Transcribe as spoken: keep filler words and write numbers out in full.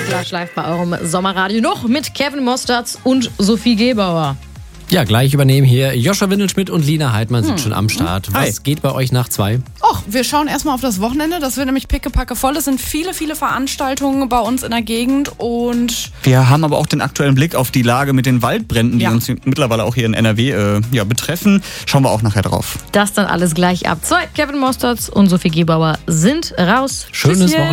Flash live bei eurem Sommerradio noch mit Kevin Mosterz und Sophie Gebauer. Ja, gleich übernehmen hier Joscha Windelschmidt und Lina Heidmann sind hm. schon am Start. Was Hi. geht bei euch nach zwei? Och, wir schauen erstmal auf das Wochenende. Das wird nämlich pickepacke voll. Es sind viele, viele Veranstaltungen bei uns in der Gegend und wir haben aber auch den aktuellen Blick auf die Lage mit den Waldbränden, die ja. uns mittlerweile auch hier in N R W äh, ja, betreffen. Schauen wir auch nachher drauf. Das dann alles gleich ab zwei. Kevin Mosterz und Sophie Gebauer sind raus. Schönes Tschüsschen. Wochenende.